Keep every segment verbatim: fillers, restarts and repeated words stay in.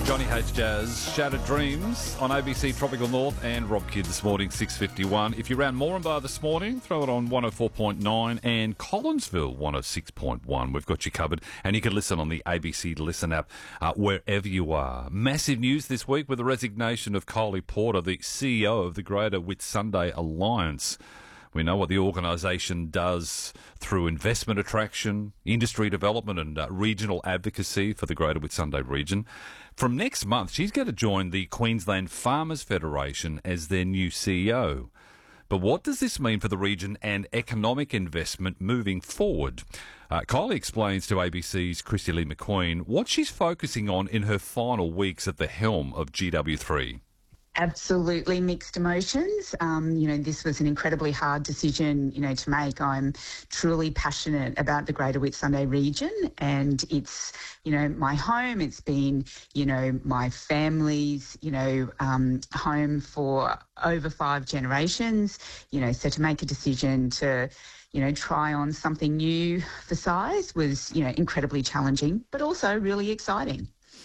Johnny H. Jazz, Shattered Dreams on A B C Tropical North and Rob Kidd this morning, six fifty-one. If you're around Moranbah this morning, throw it on one oh four point nine and Collinsville one oh six point one. We've got you covered, and you can listen on the A B C Listen app uh, wherever you are. Massive news this week with the resignation of Kylie Porter, the C E O of the Greater Whitsunday Alliance. We know what the organisation does through investment attraction, industry development and uh, regional advocacy for the Greater Whitsunday region. From next month, she's going to join the Queensland Farmers Federation as their new C E O. But what does this mean for the region and economic investment moving forward? Uh, Kylie explains to A B C's Christy Lee McQueen what she's focusing on in her final weeks at the helm of G W three. Absolutely mixed emotions. Um, you know, this was an incredibly hard decision, you know, to make. I'm truly passionate about the Greater Whitsunday region, and it's, you know, my home. It's been, you know, my family's, you know, um, home for over five generations, you know, so to make a decision to, you know, try on something new for size was, you know, incredibly challenging, but also really exciting.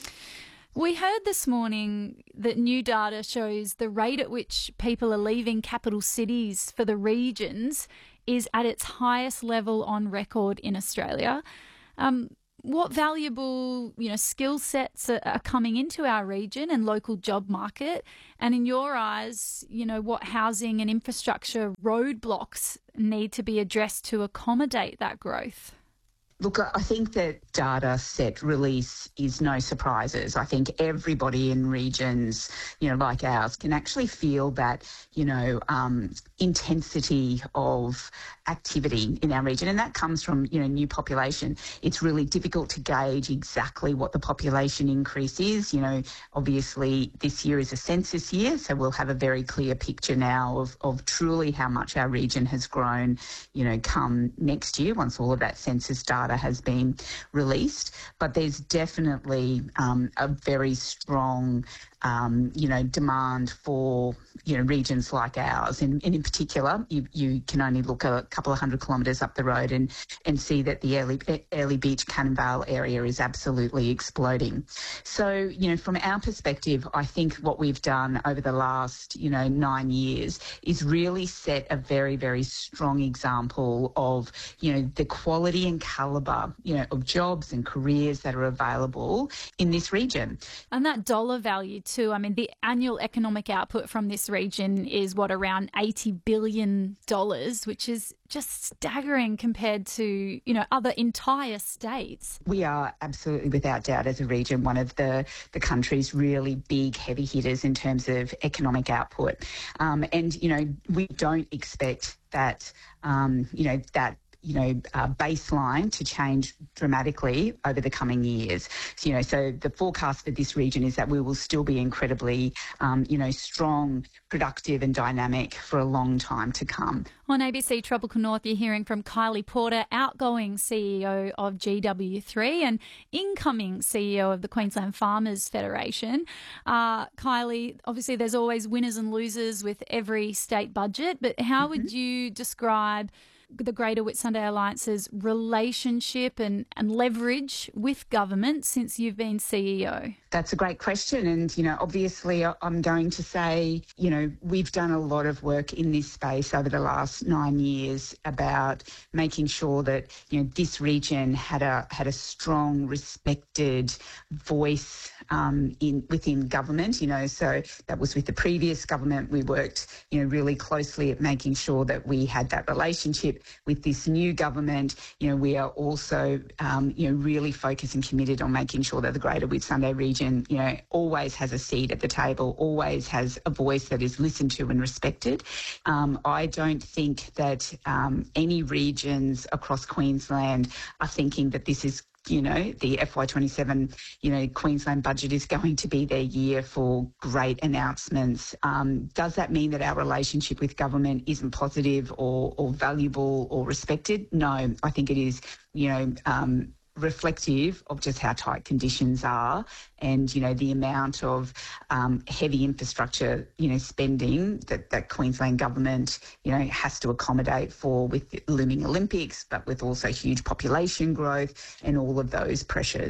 We heard this morning that new data shows the rate at which people are leaving capital cities for the regions is at its highest level on record in Australia. Um, what valuable, you know, skill sets are, are coming into our region and local job market? And in your eyes, you know, what housing and infrastructure roadblocks need to be addressed to accommodate that growth? Look, I think that data set release is no surprises. I think everybody in regions, you know, like ours can actually feel that, you know, um, intensity of activity in our region, and that comes from, you know, new population. It's really difficult to gauge exactly what the population increase is. You know, obviously this year is a census year, so we'll have a very clear picture now of, of truly how much our region has grown, you know, come next year once all of that census data has been released. But there's definitely um, a very strong Um, you know, demand for, you know, regions like ours. And, and in particular, you, you can only look a couple of hundred kilometres up the road and, and see that the Early, Early Beach, Cannon Vale area is absolutely exploding. So, you know, from our perspective, I think what we've done over the last, you know, nine years is really set a very, very strong example of, you know, the quality and calibre, you know, of jobs and careers that are available in this region. And that dollar value too. I mean, the annual economic output from this region is, what, around eighty billion dollars, which is just staggering compared to, you know, other entire states. We are absolutely, without doubt, as a region, one of the, the country's really big heavy hitters in terms of economic output. Um, and, you know, we don't expect that, um, you know, that you know, uh, baseline to change dramatically over the coming years. So, you know, so the forecast for this region is that we will still be incredibly, um, you know, strong, productive and dynamic for a long time to come. On A B C Tropical North, you're hearing from Kylie Porter, outgoing C E O of G W three and incoming C E O of the Queensland Farmers Federation. Uh, Kylie, obviously there's always winners and losers with every state budget, but how mm-hmm. would you describe the Greater Whitsunday Alliance's relationship and, and leverage with government since you've been C E O? That's a great question. And, you know, obviously I'm going to say, you know, we've done a lot of work in this space over the last nine years about making sure that, you know, this region had a had a strong, respected voice um, in within government, you know, so that was with the previous government. We worked, you know, really closely at making sure that we had that relationship with this new government. You know, we are also, um, you know, really focused and committed on making sure that the Greater Whitsunday region, you know, always has a seat at the table, always has a voice that is listened to and respected. Um, I don't think that um, any regions across Queensland are thinking that this is, you know, the F Y twenty-seven, you know, Queensland budget is going to be their year for great announcements. Um, does that mean that our relationship with government isn't positive or, or valuable or respected? No, I think it is, you know, um, reflective of just how tight conditions are and, you know, the amount of um, heavy infrastructure, you know, spending that, that Queensland government, you know, has to accommodate for with the looming Olympics, but with also huge population growth and all of those pressures.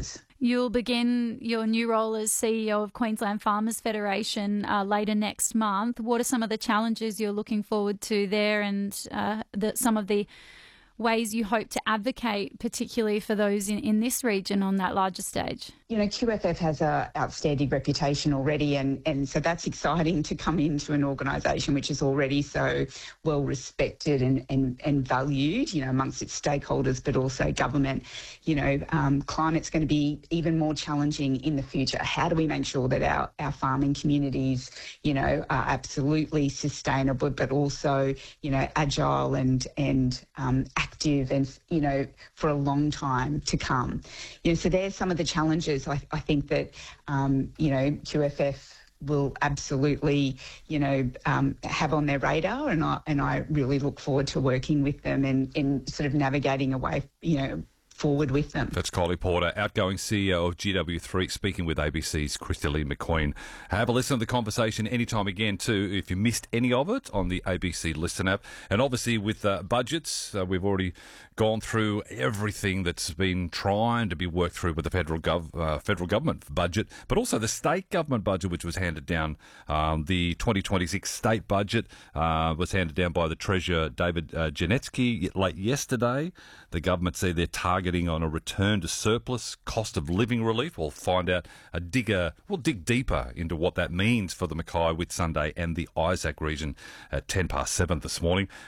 You'll begin your new role as C E O of Queensland Farmers Federation uh, later next month. What are some of the challenges you're looking forward to there, and uh, the, some of the ways you hope to advocate, particularly for those in, in this region on that larger stage? You know, Q F F has an outstanding reputation already, and, and so that's exciting to come into an organisation which is already so well respected and, and, and valued, you know, amongst its stakeholders, but also government. You know, um, climate's going to be even more challenging in the future. How do we make sure that our, our farming communities, you know, are absolutely sustainable, but also, you know, agile and, and um, active and, you know, for a long time to come? You know, so there's some of the challenges I, I think that, um, you know, Q F F will absolutely, you know, um, have on their radar, and I, and I really look forward to working with them and, and sort of navigating a way, you know, forward with them. That's Kylie Porter, outgoing C E O of G W three, speaking with A B C's Christy-Lee McQueen. Have a listen to the conversation anytime again too, if you missed any of it, on the A B C Listen app. And obviously with uh, budgets, uh, we've already gone through everything that's been trying to be worked through with the federal gov- uh, federal government budget, but also the state government budget, which was handed down. Um, the twenty twenty-six state budget uh, was handed down by the Treasurer, David uh, Janetsky, late yesterday. The government say they're targeting on a return to surplus cost of living relief. We'll find out a digger. We'll dig deeper into what that means for the Mackay, Whitsunday and the Isaac region at ten past seven this morning.